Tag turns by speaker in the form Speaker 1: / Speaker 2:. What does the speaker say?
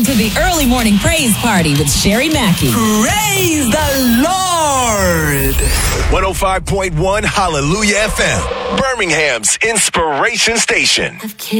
Speaker 1: Welcome to the early morning praise party with Sherry Mackey.
Speaker 2: Praise the Lord.
Speaker 3: 105.1 Hallelujah FM, Birmingham's inspiration station.